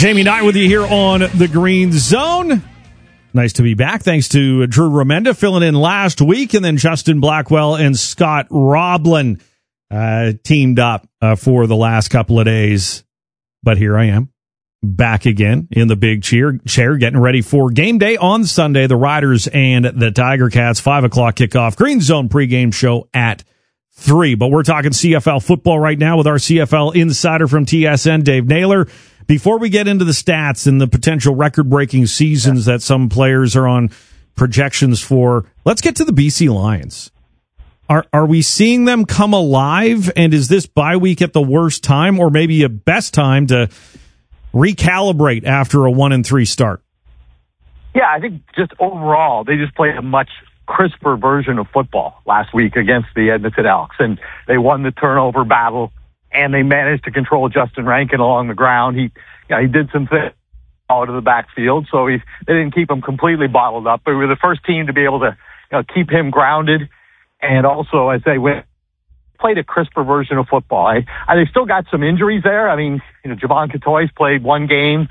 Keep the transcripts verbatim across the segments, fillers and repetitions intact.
Jamie Knight with you here on the Green Zone. Nice to be back. Thanks to Drew Remenda filling in last week, and then Justin Blackwell and Scott Roblin uh, teamed up uh, for the last couple of days. But here I am, back again in the big chair, chair, getting ready for game day on Sunday. The Riders and the Tiger Cats, five o'clock kickoff. Green Zone pregame show at three. But we're talking C F L football right now with our C F L insider from T S N, Dave Naylor. Before we get into the stats and the potential record-breaking seasons that some players are on projections for, let's get to the B C Lions. Are are we seeing them come alive, and is this bye week at the worst time, or maybe a best time to recalibrate after a one and three start? Yeah, I think just overall, they just played a much crisper version of football last week against the Edmonton Elks, and they won the turnover battle. And they managed to control Justin Rankin along the ground. He, you know, he did some things out of the backfield, so he, they didn't keep him completely bottled up. But we were the first team to be able to, you know, keep him grounded. And also, as they went, played a crisper version of football. I, I, they still got some injuries there. I mean, you know, Javon Catoy's played one game.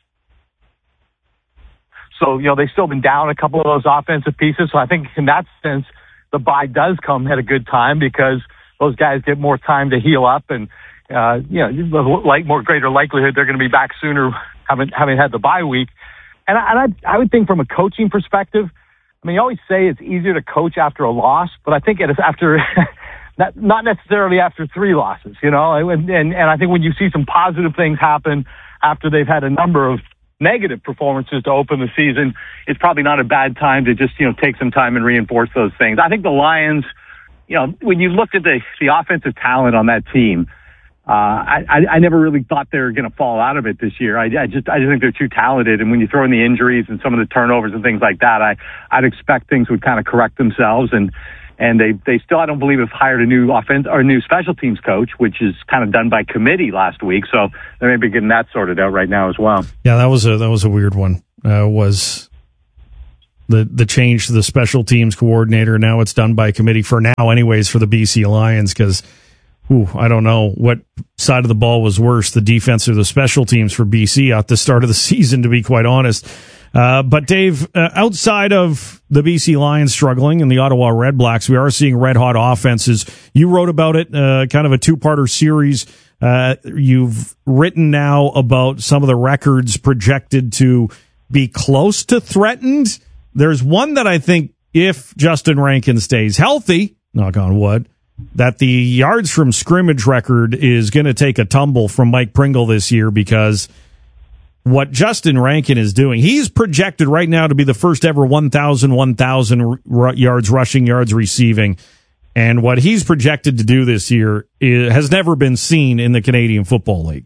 So, you know, they've still been down a couple of those offensive pieces. So I think in that sense, the bye does come at a good time because those guys get more time to heal up, and uh, you know, like more greater likelihood they're going to be back sooner, having having had the bye week. And I, and I, I would think from a coaching perspective, I mean, you always say it's easier to coach after a loss, but I think it is after, not not necessarily after three losses, you know. And, and and I think when you see some positive things happen after they've had a number of negative performances to open the season, it's probably not a bad time to just, you know, take some time and reinforce those things. I think the Lions, you know, when you looked at the, the offensive talent on that team, uh, I, I never really thought they were going to fall out of it this year. I, I just, I just think they're too talented. And when you throw in the injuries and some of the turnovers and things like that, I, I'd expect things would kind of correct themselves. And, and they, they still, I don't believe, have hired a new offense or a new special teams coach, which is kind of done by committee last week. So they may be getting that sorted out right now as well. Yeah, that was a, that was a weird one. Uh, was, The the change to the special teams coordinator. Now it's done by committee for now anyways for the B C Lions, because I don't know what side of the ball was worse, the defense or the special teams for B C at the start of the season, to be quite honest. Uh, but Dave, uh, outside of the B C Lions struggling and the Ottawa Red Blacks, we are seeing red-hot offenses. You wrote about it, uh, kind of a two-parter series. Uh, you've written now about some of the records projected to be close to threatened. There's one that I think, if Justin Rankin stays healthy, knock on wood, that the yards from scrimmage record is going to take a tumble from Mike Pringle this year, because what Justin Rankin is doing, he's projected right now to be the first ever one thousand, one thousand r- yards rushing, yards receiving. And what he's projected to do this year is, has never been seen in the Canadian Football League.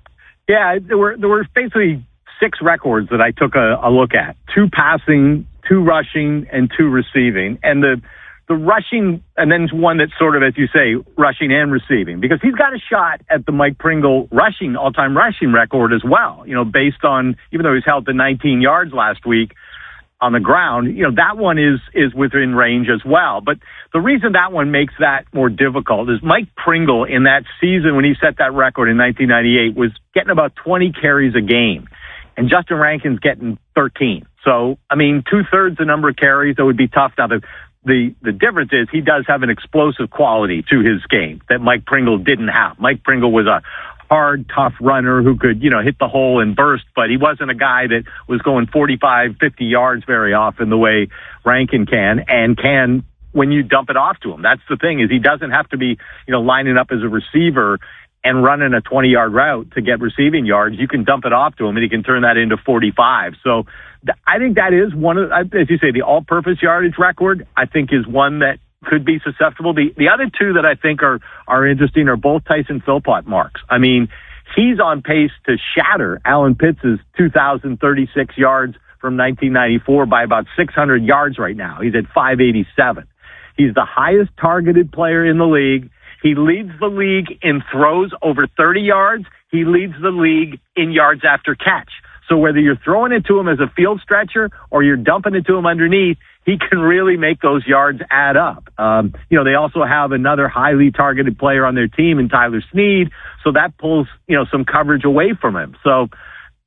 Yeah, there were, there were basically six records that I took a, a look at. Two passing, two rushing, and two receiving. And the the rushing, and then one that's sort of, as you say, rushing and receiving, because he's got a shot at the Mike Pringle rushing, all-time rushing record as well, you know, based on, even though he's held to nineteen yards last week on the ground, you know, that one is is within range as well. But the reason that one makes that more difficult is Mike Pringle, in that season when he set that record in nineteen ninety-eight, was getting about twenty carries a game. And Justin Rankin's getting thirteen. So, I mean, two-thirds the number of carries, that would be tough. Now, the, the, the difference is he does have an explosive quality to his game that Mike Pringle didn't have. Mike Pringle was a hard, tough runner who could, you know, hit the hole and burst, but he wasn't a guy that was going forty-five, fifty yards very often the way Rankin can, and can when you dump it off to him. That's the thing, is he doesn't have to be, you know, lining up as a receiver and running a twenty-yard route to get receiving yards. You can dump it off to him, and he can turn that into forty-five. So th- I think that is one of, as you say, the all-purpose yardage record, I think, is one that could be susceptible. The the other two that I think are, are interesting are both Tyson Philpott marks. I mean, he's on pace to shatter Alan Pitts' two thousand thirty-six yards from nineteen ninety-four by about six hundred yards right now. He's at five eighty-seven. He's the highest targeted player in the league. He leads the league in throws over thirty yards. He leads the league in yards after catch. So whether you're throwing it to him as a field stretcher or you're dumping it to him underneath, he can really make those yards add up. Um, you know, they also have another highly targeted player on their team in Tyler Snead, so that pulls, you know, some coverage away from him. So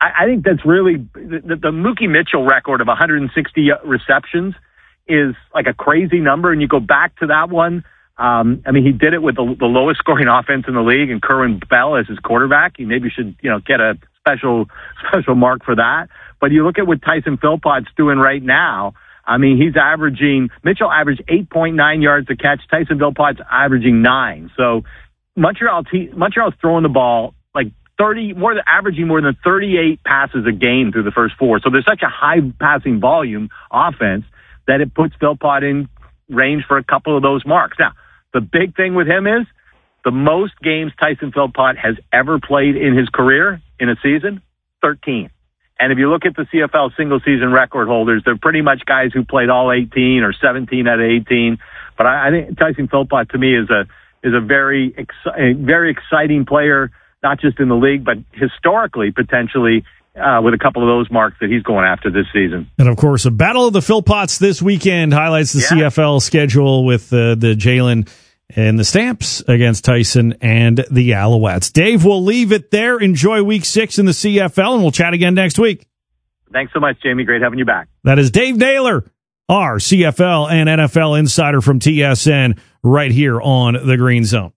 I, I think that's really the, the, the Mookie Mitchell record of one hundred sixty receptions is like a crazy number. And you go back to that one. Um, I mean, he did it with the, the lowest scoring offense in the league and Kerwin Bell as his quarterback. He maybe should, you know, get a special, special mark for that. But you look at what Tyson Philpott's doing right now. I mean, he's averaging, Mitchell averaged eight point nine yards a catch. Tyson Philpott's averaging nine. So Montreal, te- Montreal's throwing the ball like thirty, more than averaging more than thirty-eight passes a game through the first four. So there's such a high passing volume offense that it puts Philpott in range for a couple of those marks. Now, the big thing with him is the most games Tyson Philpott has ever played in his career in a season, thirteen. And if you look at the C F L single season record holders, they're pretty much guys who played all eighteen or seventeen out of eighteen. But I, I think Tyson Philpott to me is a is a very exci- very exciting player, not just in the league, but historically potentially uh, with a couple of those marks that he's going after this season. And of course, a battle of the Philpotts this weekend highlights the yeah. C F L schedule with uh, the Jalen and the Stamps against Tyson and the Alouettes. Dave, we'll leave it there. Enjoy week six in the C F L, and we'll chat again next week. Thanks so much, Jamie. Great having you back. That is Dave Naylor, our C F L and N F L insider from T S N, right here on the Green Zone.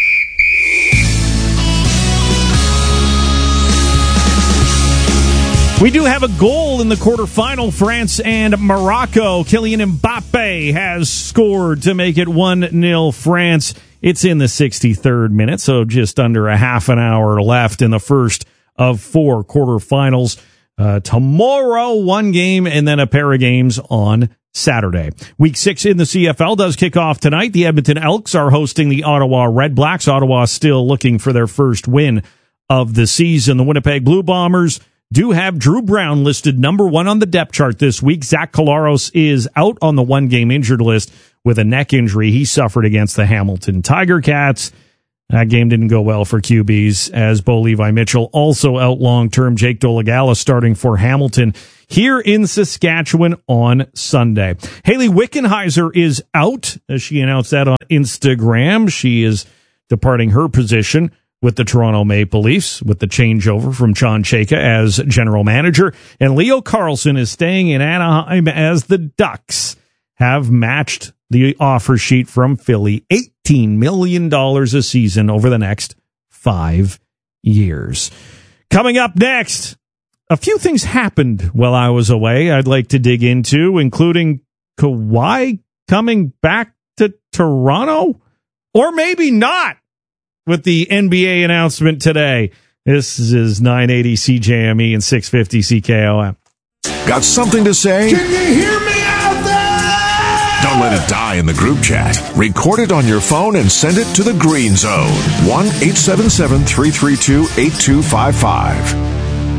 We do have a goal in the quarterfinal, France and Morocco. Kylian Mbappe has scored to make it one nil France. It's in the sixty-third minute, so just under a half an hour left in the first of four quarterfinals. Uh, tomorrow, one game and then a pair of games on Saturday. Week six in the C F L does kick off tonight. The Edmonton Elks are hosting the Ottawa Red Blacks. Ottawa still looking for their first win of the season. The Winnipeg Blue Bombers do have Drew Brown listed number one on the depth chart this week. Zach Collaros is out on the one-game injured list with a neck injury he suffered against the Hamilton Tiger Cats. That game didn't go well for Q Bs, as Bo Levi-Mitchell also out long-term. Jake Dolegala starting for Hamilton here in Saskatchewan on Sunday. Haley Wickenheiser is out, as she announced that on Instagram. She is departing her position with the Toronto Maple Leafs, with the changeover from John Chayka as general manager. And Leo Carlson is staying in Anaheim as the Ducks have matched the offer sheet from Philly, eighteen million dollars a season over the next five years. Coming up next, a few things happened while I was away I'd like to dig into, including Kawhi coming back to Toronto, or maybe not, with the N B A announcement today. This is nine eighty C J M E and six fifty C K O M. Got something to say? Can you hear me out there? Don't let it die in the group chat. Record it on your phone and send it to the Green Zone. one eight seven seven, three three two, eight two five five.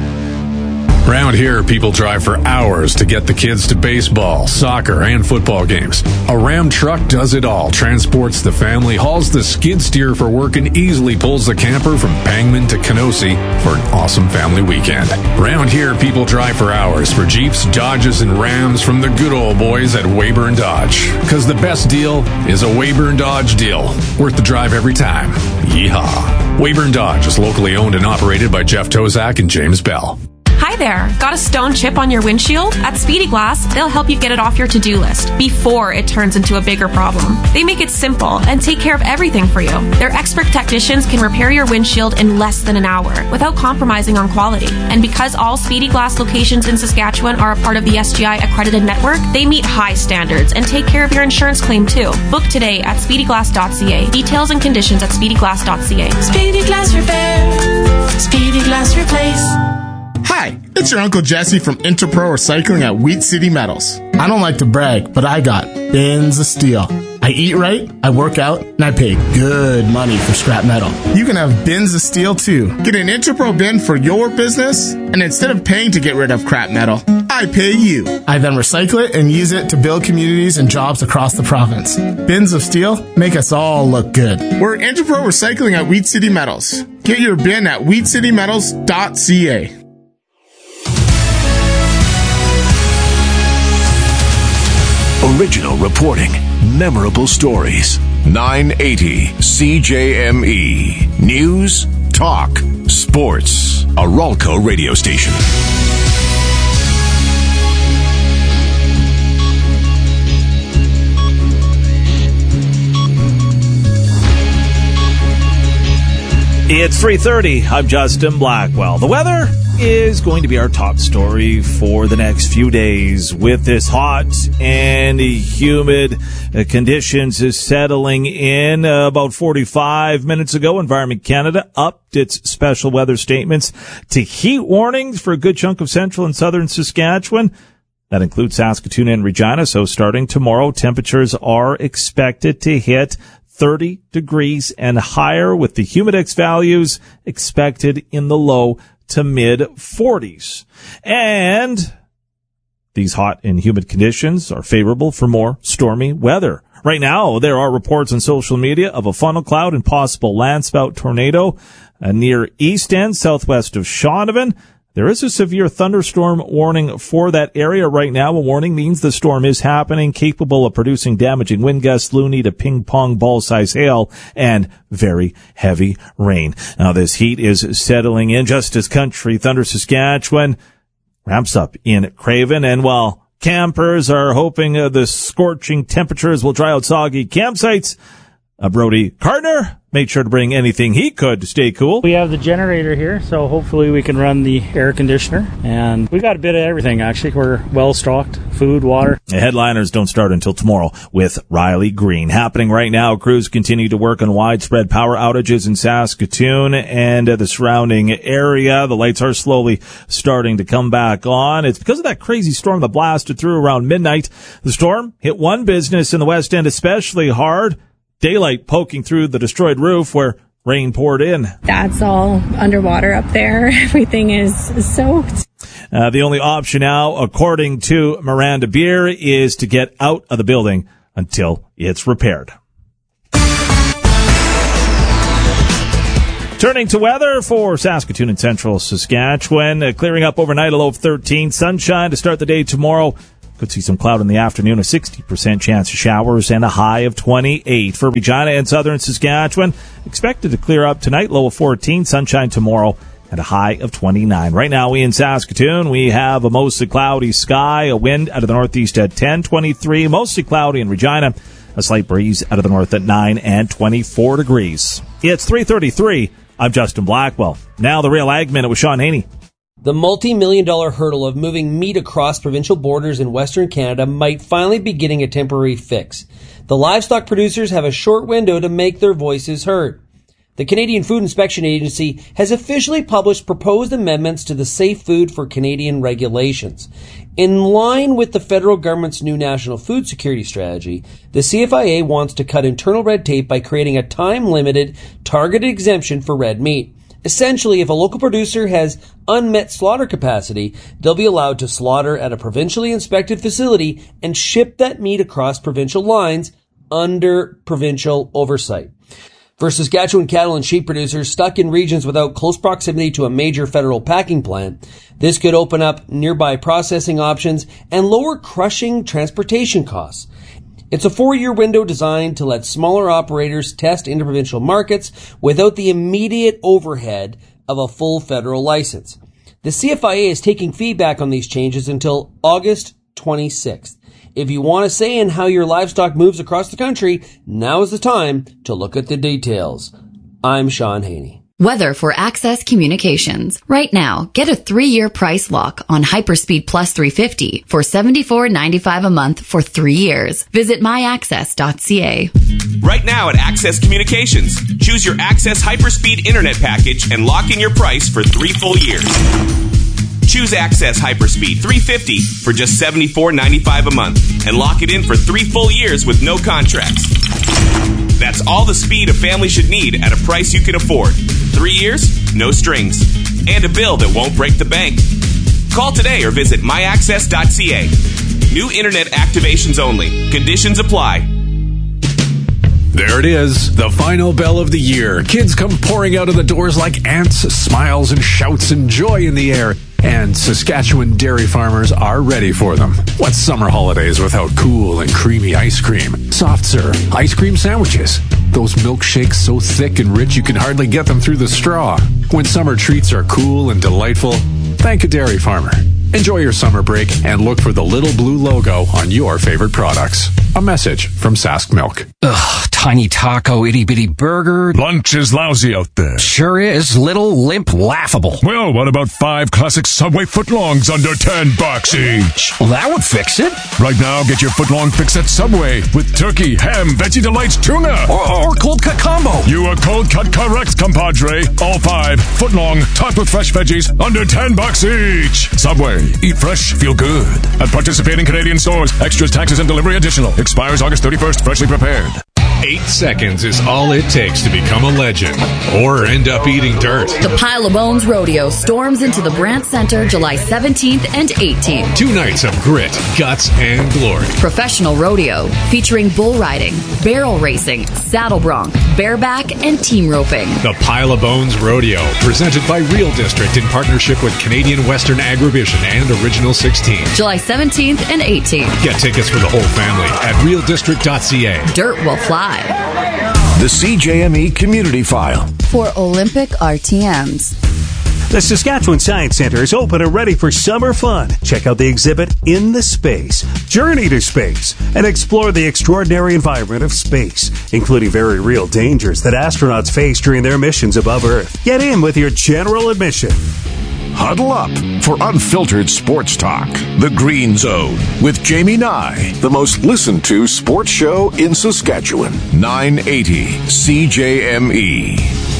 Around here, people drive for hours to get the kids to baseball, soccer, and football games. A Ram truck does it all, transports the family, hauls the skid steer for work, and easily pulls the camper from Pangman to Kenosee for an awesome family weekend. Around here, people drive for hours for Jeeps, Dodges, and Rams from the good old boys at Weyburn Dodge. Because the best deal is a Weyburn Dodge deal. Worth the drive every time. Yeehaw. Weyburn Dodge is locally owned and operated by Jeff Tozak and James Bell. Hi there. Got a stone chip on your windshield? At Speedy Glass, they'll help you get it off your to-do list before it turns into a bigger problem. They make it simple and take care of everything for you. Their expert technicians can repair your windshield in less than an hour without compromising on quality. And because all Speedy Glass locations in Saskatchewan are a part of the S G I accredited network, they meet high standards and take care of your insurance claim too. Book today at speedy glass dot c a. Details and conditions at speedy glass dot c a. Speedy Glass Repair. Speedy Glass Replace. Hi, it's your Uncle Jesse from Interpro Recycling at Wheat City Metals. I don't like to brag, but I got bins of steel. I eat right, I work out, and I pay good money for scrap metal. You can have bins of steel too. Get an Interpro bin for your business, and instead of paying to get rid of crap metal, I pay you. I then recycle it and use it to build communities and jobs across the province. Bins of steel make us all look good. We're Interpro Recycling at Wheat City Metals. Get your bin at wheat city metals dot c a. Original reporting, memorable stories. nine eighty C J M E. News Talk Sports. A Ralco radio station. It's three thirty. I'm Justin Blackwell. The weather is going to be our top story for the next few days. With this hot and humid conditions is settling in. Uh, about forty-five minutes ago, Environment Canada upped its special weather statements to heat warnings for a good chunk of central and southern Saskatchewan. That includes Saskatoon and Regina. So starting tomorrow, temperatures are expected to hit thirty degrees and higher, with the humidex values expected in the low to mid forties. And these hot and humid conditions are favorable for more stormy weather. Right now, there are reports on social media of a funnel cloud and possible landspout tornado uh, near East End, southwest of Shaunavon. There is a severe thunderstorm warning for that area right now. A warning means the storm is happening, capable of producing damaging wind gusts, loony to ping-pong ball-size hail, and very heavy rain. Now, this heat is settling in just as Country Thunder Saskatchewan ramps up in Craven. And while campers are hoping uh, the scorching temperatures will dry out soggy campsites, uh, Brody Gardner made sure to bring anything he could to stay cool. We have the generator here, so hopefully we can run the air conditioner. And we got a bit of everything, actually. We're well-stocked. Food, water. The headliners don't start until tomorrow with Riley Green. Happening right now, crews continue to work on widespread power outages in Saskatoon and uh, the surrounding area. The lights are slowly starting to come back on. It's because of that crazy storm that blasted through around midnight. The storm hit one business in the West End especially hard. Daylight poking through the destroyed roof where rain poured in. That's all underwater up there. Everything is soaked. Uh, the only option now, according to Miranda Beer, is to get out of the building until it's repaired. Turning to weather for Saskatoon and central Saskatchewan, uh, clearing up overnight, a low of thirteen. Sunshine to start the day tomorrow. Could see some cloud in the afternoon, a sixty percent chance of showers, and a high of twenty-eight. For Regina and southern Saskatchewan, expected to clear up tonight, low of fourteen. Sunshine tomorrow, and a high of twenty-nine. Right now, we in Saskatoon, we have a mostly cloudy sky, a wind out of the northeast at ten, twenty-three. Mostly cloudy in Regina, a slight breeze out of the north at nine and twenty-four degrees. It's three thirty-three. I'm Justin Blackwell. Now the Real Ag Minute with Sean Haney. The multi-million dollar hurdle of moving meat across provincial borders in Western Canada might finally be getting a temporary fix. The livestock producers have a short window to make their voices heard. The Canadian Food Inspection Agency has officially published proposed amendments to the Safe Food for Canadian regulations. In line with the federal government's new national food security strategy, the C F I A wants to cut internal red tape by creating a time-limited, targeted exemption for red meat. Essentially, if a local producer has unmet slaughter capacity, they'll be allowed to slaughter at a provincially inspected facility and ship that meat across provincial lines under provincial oversight. For Saskatchewan cattle and sheep producers stuck in regions without close proximity to a major federal packing plant, this could open up nearby processing options and lower crushing transportation costs. It's a four-year window designed to let smaller operators test interprovincial markets without the immediate overhead of a full federal license. The C F I A is taking feedback on these changes until August twenty-sixth. If you want to say in how your livestock moves across the country, now is the time to look at the details. I'm Sean Haney. Weather for Access Communications. Right now, get a three-year price lock on Hyperspeed Plus three fifty for seventy-four ninety-five a month for three years. Visit my access dot c a. Right now at Access Communications, choose your Access Hyperspeed Internet package and lock in your price for three full years. Choose Access Hyperspeed three fifty for just seventy-four ninety-five a month and lock it in for three full years with no contracts. That's all the speed a family should need at a price you can afford. Three years, no strings, and a bill that won't break the bank. Call today or visit my access dot c a. New internet activations only. Conditions apply. There it is, the final bell of the year. Kids come pouring out of the doors like ants, smiles and shouts and joy in the air. And Saskatchewan dairy farmers are ready for them. What's summer holidays without cool and creamy ice cream, soft serve, ice cream sandwiches, Those milkshakes so thick and rich you can hardly get them through the straw. When summer treats are cool and delightful, thank a dairy farmer. Enjoy your summer break and look for the little blue logo on your favorite products. A message from Sask Milk. Ugh, tiny taco, itty-bitty burger. Lunch is lousy out there. Sure is. Little, limp, laughable. Well, what about five classic Subway footlongs under ten bucks each? Well, that would fix it. Right now, get your footlong fix at Subway with turkey, ham, Veggie Delights, tuna. Or, or cold cut combo. You are cold cut correct, compadre. All five, footlong, topped with fresh veggies, under ten bucks each. Subway. Eat fresh, feel good. At participating Canadian stores. Extras, taxes, and delivery additional. Expires August thirty-first. Freshly prepared. Eight seconds is all it takes to become a legend or end up eating dirt. The Pile of Bones Rodeo storms into the Brant Center July seventeenth and eighteenth. Two nights of grit, guts, and glory. Professional rodeo featuring bull riding, barrel racing, saddle bronc, bareback, and team roping. The Pile of Bones Rodeo, presented by Real District in partnership with Canadian Western Agrivision and Original sixteen. July seventeenth and eighteenth. Get tickets for the whole family at real district dot c a. Dirt will fly. The C J M E Community File. For Olympic R T Ms. The Saskatchewan Science Centre is open and ready for summer fun. Check out the exhibit In the Space, Journey to Space, and explore the extraordinary environment of space, including very real dangers that astronauts face during their missions above Earth. Get in with your general admission. Huddle up for unfiltered sports talk. The Green Zone with Jamie Nye, the most listened to sports show in Saskatchewan. nine eighty C J M E.